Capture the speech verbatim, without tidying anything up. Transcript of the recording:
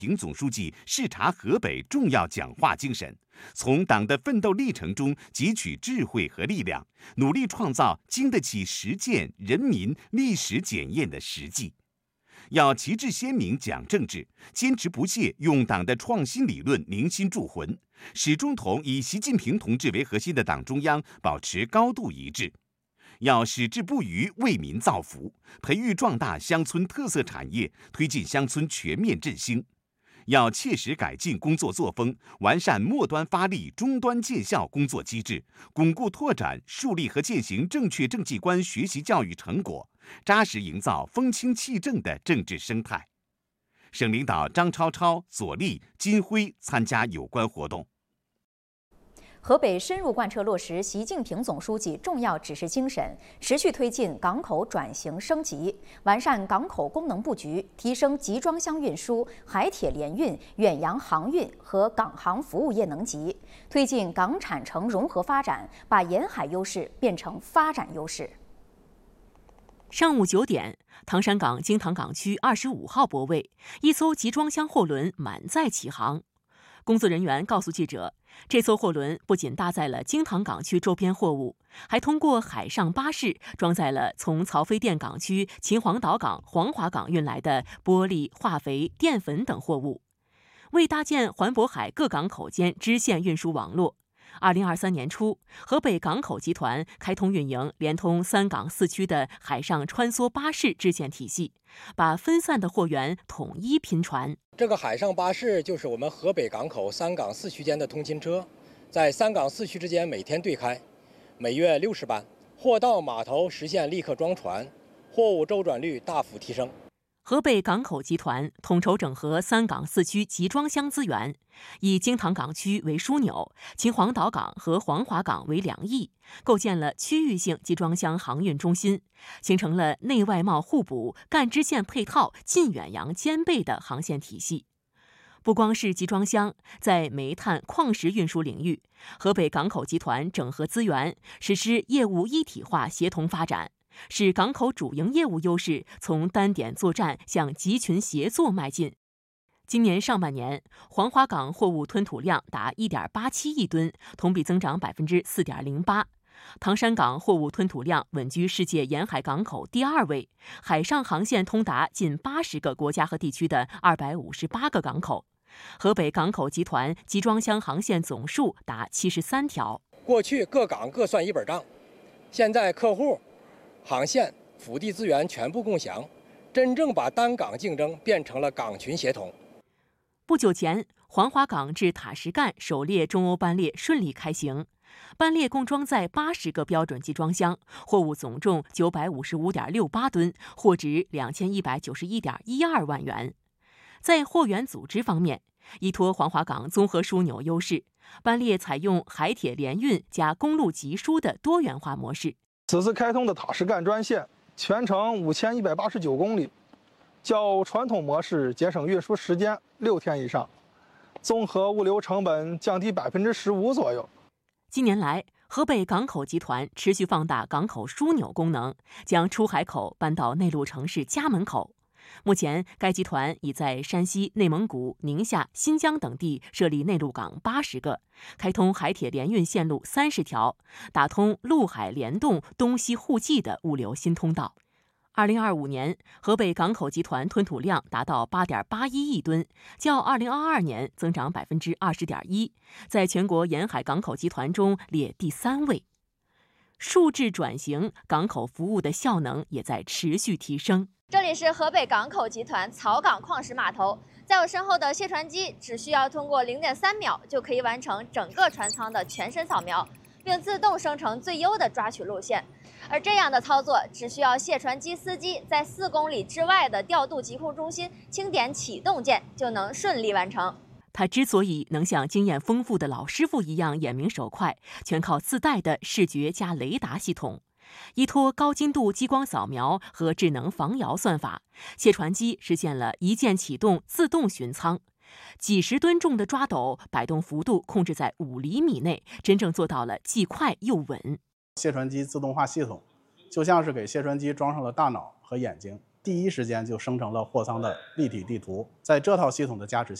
平总书记视察河北重要讲话精神，从党的奋斗历程中汲取智慧和力量，努力创造经得起实践、人民、历史检验的实际。要旗帜鲜明讲政治，坚持不懈用党的创新理论凝心铸魂，始终同以习近平同志为核心的党中央保持高度一致。要矢志不渝为民造福，培育壮大乡村特色产业，推进乡村全面振兴。要切实改进工作作风，完善末端发力、终端见效工作机制，巩固拓展、树立和践行正确政绩观学习教育成果，扎实营造风清气正的政治生态。省领导张超超、左立、金辉参加有关活动。 河北深入贯彻落实习近平总书记重要指示精神，持续推进港口转型升级，完善港口功能布局，提升集装箱运输、海铁联运、远洋航运和港航服务业能级，推进港产城融合发展，把沿海优势变成发展优势。 上午九点，唐山港京塘港区二十五号泊位，一艘集装箱货轮满载起航。工作人员告诉记者，这艘货轮不仅搭载了京塘港区周边货物，还通过海上巴士装载了从曹妃甸港区、秦皇岛港、黄华港运来的玻璃、化肥、淀粉等货物。为搭建环渤海各港口间支线运输网络，二零二三年初，河北港口集团开通运营连通三港四区的海上穿梭巴士支线体系，把分散的货源统一拼船。 这个海上巴士就是我们河北港口三港四区间的通勤车，在三港四区之间每天对开，每月六十班，货到码头实现立刻装船，货物周转率大幅提升。 河北港口集团统筹整合三港四区集装箱资源，以京塘港区为枢纽，秦皇岛港和黄华港为两翼，构建了区域性集装箱航运中心，形成了内外贸互补、干支线配套、近远洋兼备的航线体系。不光是集装箱，在煤炭、矿石运输领域，河北港口集团整合资源，实施业务一体化协同发展，使港口主营业务优势从单点作战向集群协作迈进。今年上半年，黄华港货物吞吐量达 一点八七亿吨，同比增长 百分之四点零八。唐山港货物吞吐量稳居世界沿海港口第二位，海上航线通达近八十个国家和地区的二百五十八个港口。河北港口集团集装箱航线总数达七十三条。 过去各港各算一本账，现在客户、航线、腹地资源全部共享，真正把单港竞争变成了港群协同。 不久前，黄华港至塔什干首列中欧班列顺利开行，班列共装载八十个标准集装箱，货物总重九百五十五点六八吨，货值两千一百九十一点一二万元。在货源组织方面，依托黄华港综合枢纽优势，班列采用海铁联运加公路集输的多元化模式。 此次开通的塔什干专线全程五千一百八十九公里，较传统模式节省运输时间六天以上，综合物流成本降低百分之十五左右。 近年来，河北港口集团持续放大港口枢纽功能，将出海口搬到内陆城市家门口。目前，该集团已在山西、内蒙古、宁夏、新疆等地设立内陆港八十个，开通海铁联运线路三十条，打通陆海联动、东西互济的物流新通道。二零二五年，河北港口集团吞吐量达到八点八一亿吨，较二零二二年增长百分之二十点一，在全国沿海港口集团中列第三位。数字转型，港口服务的效能也在持续提升。 这里是河北港口集团曹港矿石码头，在我身后的卸船机只需要通过零点三秒就可以完成整个船舱的全身扫描，并自动生成最优的抓取路线。而这样的操作只需要卸船机司机在四公里之外的调度疾控中心轻点启动键就能顺利完成。 他之所以能像经验丰富的老师傅一样眼明手快，全靠自带的视觉加雷达系统。依托高精度激光扫描和智能防摇算法，卸船机实现了一键启动、自动巡舱。几十吨重的抓斗摆动幅度控制在五厘米内，真正做到了既快又稳。 卸船机自动化系统就像是给卸船机装上了大脑和眼睛， 第一时间就生成了货仓的立体地图。在这套系统的加持下，